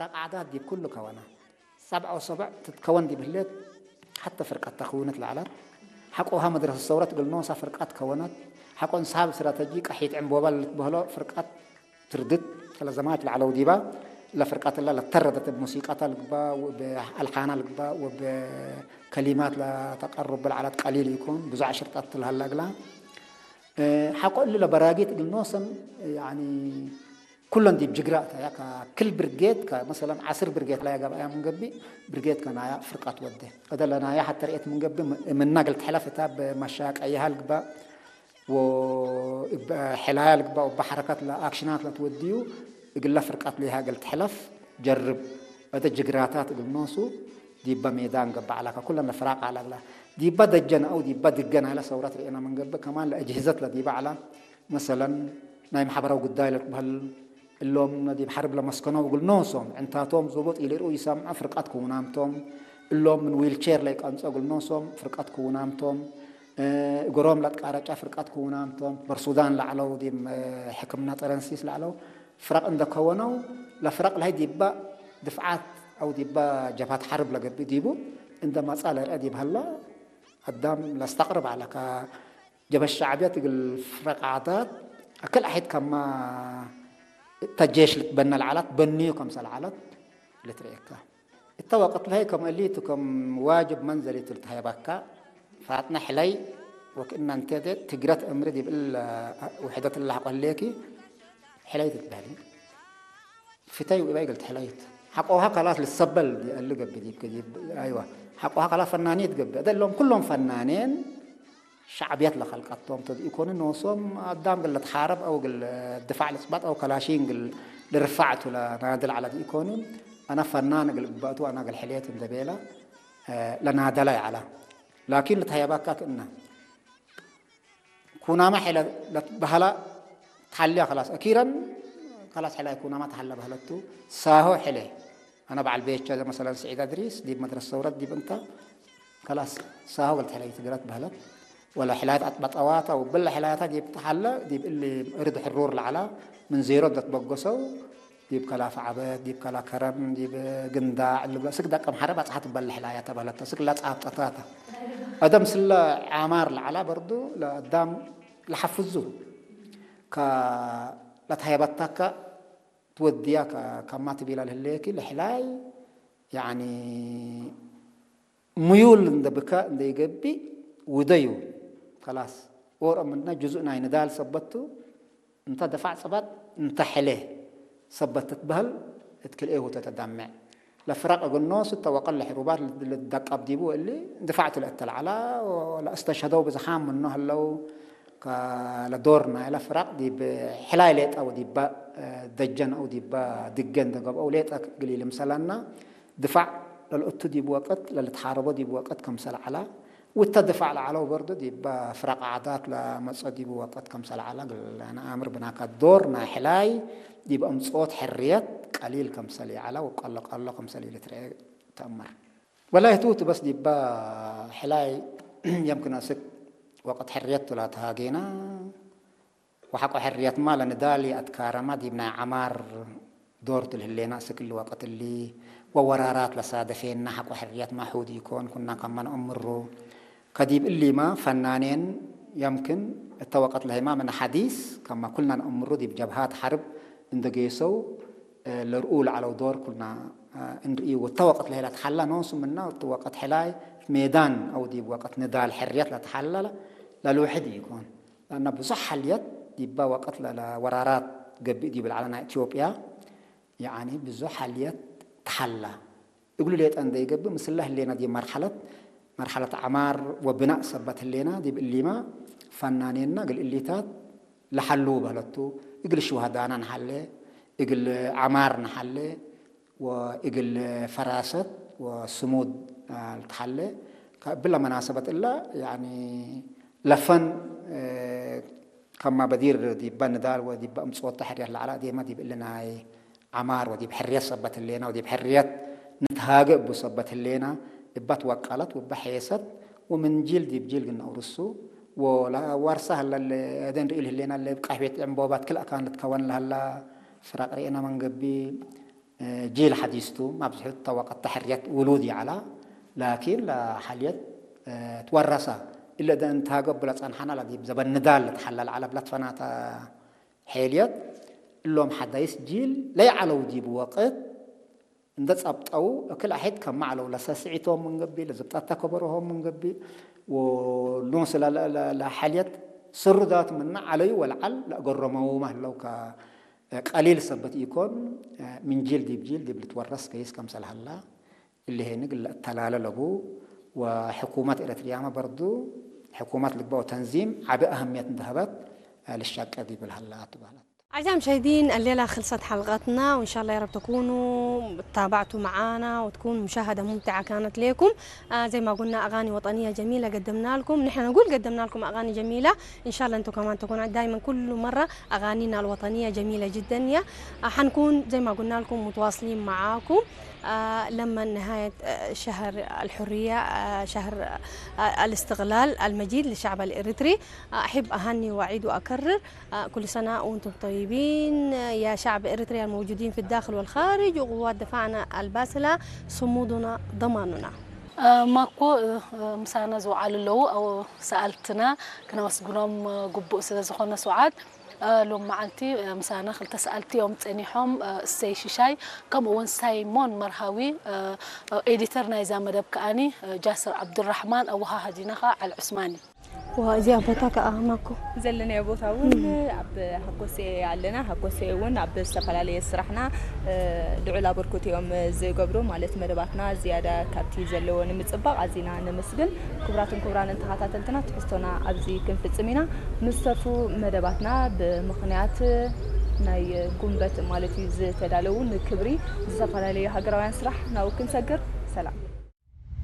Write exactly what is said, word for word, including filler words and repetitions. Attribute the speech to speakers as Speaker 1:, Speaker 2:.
Speaker 1: فرق أعداد دي كله كونات سبعة وسبع تتكون دي بهلت حتى فرقة تكونت العلات حقوها مدرسة الثورة قلنا صار فرقات كونات حقوا انسحاب استراتيجيك أحيت عم بوابل بهلا فرقات تردد على زمانة العلو ديبا لا فرقات لا تردت بموسيقى القبا وبألحان القبا وبكلمات لا تقرب بالعلات قليل يكون بزع شرطات لها الأقلام حقوا اللي براجيت قلنا يعني كلن دي بجقرأتها يا كل برجيت كمثلا عصر برجيت لا يجاب أيام من قبي برجيت كان يا فرقات وده هذا لنا يا حتى رأيت من قبي من نقل تحلفتها بمشاك أيها القبا وحلاها القبا وبحركات لا أكشنات لا توديو يقول له فرقات لها قلت حلف جرب هذا جقراتات بالنصو دي بميدان قبا على كلنا فراق على الله دي بدجنا أو دي بدجنا على صورات رأينا من قبل كمان الأجهزة لا دي بعلى مثلا نايم حبروا قدايلك بهال اللهم ندي بحرب لمسكنه وقول نوصم انتاتهم زبط إلى رؤي سام فرقات كونامتهم اللهم من ويلشير ليك أنت أقول نوصم فرقات كونامتهم أه قرام لا تقارج فرقات كونامتهم برسودان لعلو دي حكمنا ترنسيس لعلو فرق عندك كونوا لفرق لهي ديبا دفعات أو ديبا جبهات حرب لقب ديبو عندما سأل أدي بهلا قدام لا استقرب على ك جبهة الشعبية تقول فرق عادات أكل أحد كما تجيش لتبنى العلات بنيو كم سال علات لتريكا التوقت لهي كم قليتكم واجب منزلي تلتهي بكا فاتنا حلي وكأن انت تقرأت أمردي بإلا وحدة الله قال ليكي حليت تبالي فتاي وإباي قلت حليت حقوها خلاص للسبل دي قال لي قبل دي أيوة حقوها خلاص فنانين قبل هذا كلهم فنانين شعبيات لخلقتهم تد يكون إنه صوم قدام قل تحارب أو قل الدفاع الإثبات أو كلاشين قل لرفعت ولا نادل على دي يكونون أنا فنان قل باتو أنا قل حليت دبيلة آه لنادل على لكن لتهيبك كأنه كونا ما حلا بهلا تحلي خلاص أخيرا خلاص حلا كونا ما تحلى بهلتو ساهو حلي أنا بعد البيت كذا مثلا سعيد أدريس دي مدرسة ثورة دي بنتا خلاص ساهو قلت حلي تقرأت بهلت ولا حلايات أطبطواتها وبلا حلاياتها دي بتحلى دي اللي أرد حرور العلا من زيرو ده تبقصوا دي بكلا فعبات دي بكلا كرم دي بجنداع اللي بسك ده كم حرب أصحت بلا حلاياتها بلا تسك لا تصعب تطاتا أدم سلا عمار العلا برضو لقدام لحفظوه ك لا تهيبتك توديها كما تبي له هليك الحلاي يعني ميول عند بكاء عند يجبي وديو خلاص ور منا جزءنا يندال سبته انت دفع سبت انت حليه سبتت بهل اتكل ايه وتتدمع لفرق قلنا ستة وقل حروبات للدق ابديبو اللي دفعت الاتل على ولا استشهدوا بزحام منه لو كالدورنا الى فرق دي بحلايلت او دي با دجن او دي با دجن دقب او ليت قليل مثلنا دفع للأتو دي بوقت للتحاربوا دي بوقت كم سل على والتدفع على برضه دي بفرق عادات لمصدي بوقت كم سل على أنا أمر بناك الدور نا حلاي دي بأمصوت حريات قليل كم سل على وقال قال كم سل لتري تأمر ولا يتوت بس دي بحلاي يمكن أسك وقت حريات لا تهاجينا وحق حريات ما لندالي أذكار ما دي بنا عمار دورت اللي ناس كل وقت اللي وورارات لصادفين نحق وحريات ما حود يكون كنا كمان أمره كديب اللي ما فنانين يمكن التوقت له ما من حديث كما كلنا أمره دي بجبهات حرب اندقيسوا لرؤول على دور كلنا انرئي والتوقت له لا تحلى نوص منا والتوقت حلاي ميدان أو دي بوقت نضال حريات لا تحلى لا لوحد يكون لأن بصح اليد دي بوقت لا ورارات قبل دي بالعلنا إثيوبيا يعني بزح اليد تحلى يقولوا لي أن دي قبل مثل الله اللينا دي مرحلة مرحلة عمار وبناء سبت اللينا دي باللي ما فنانين قل الليتات لحلوا بهلتو يقول الشهداء نحلي يقول عمار نحلي ويقول فراسة وسمود التحلي بلا مناسبة إلا يعني لفن كما بدير دي بندال ودي بأمصوت تحرير العلاء دي ما دي بقلنا عمار ودي بحرية صبت اللينا ودي بحرية نتهاجب بصبت اللينا إبات وقالت وبحيست ومن جيل دي بجيل قلنا ورسو ولا ورثها اللي دين رئيل اللينا اللي بقحبيت عمبوبات كلها كانت تكون لها فرق رئينا من قبي جيل حديثتو ما بزحت توقع تحريات ولودي على لكن لا حاليات تورثها إلا إذا انتهى قبل أن حنا لدي زبن ندال تحلل على بلاد فناتا حاليات اللهم حدايس جيل لا يعلو جيب وقت ندس أبطأو كل أحد كم معلو لساسعتهم من قبل لزبطات كبرهم من قبل ولونس لا لا لا حاليات سر ذات منا علي والعل لا قرموا ما لو ك قليل سبت يكون من جيل دي بجيل دي بتورث كيس كم سلها الله اللي هي نقل التلالة لبو وحكومات إريتريا ما برضو حكومات لقبوا تنظيم عبء أهمية ذهبت للشاكة دي بالهلا تبالت.
Speaker 2: أعزائي المشاهدين الليلة خلصت حلقتنا وإن شاء الله يا رب تكونوا تابعتوا معنا وتكون مشاهدة ممتعة كانت لكم. آه زي ما قلنا أغاني وطنية جميلة قدمنا لكم، نحن نقول قدمنا لكم أغاني جميلة، إن شاء الله أنتم كمان تكونوا دائما كل مرة أغانينا الوطنية جميلة جدا. يا آه حنكون زي ما قلنا لكم متواصلين معاكم آه لما نهاية آه شهر الحرية آه شهر آه الاستغلال المجيد للشعب الإريتري. آه أحب أهني وأعيد وأكرر آه كل سنة وأنتم طيبين يا شعب إريتريا الموجودين في الداخل والخارج، وقوات دفاعنا الباسلة صمودنا ضماننا.
Speaker 3: آه ماكو آه مسانا زوعال اللو أو سألتنا كنا مسجونهم قبوا سيدزخونا سعاد آه لو معلتي مسانا خلت سألتي يوم تانيهم آه السيشي شاي كم وين سايمون مرهوي آه إديترنا إذا مدب كأني آه جاسر عبد الرحمن أو ها هدينها العثماني.
Speaker 2: وزي أبوتاك أهمكو
Speaker 4: زلنا يا بوتاون عب حكوسي علنا حكوسي ون عب استقلالية سرحنا دعوة بركوت يوم زي قبرو مالت مدباتنا زيادة كابتي زلون متصبق عزينا نمسجن كبراتن كبران انتهاءات التنا تحسونا عبزي كنف تسمينا مستفو مدباتنا بمخنيات ناي قنبت مالتي زي تدالون كبري استقلالية هجروان سرح ناو كنسجر سلام.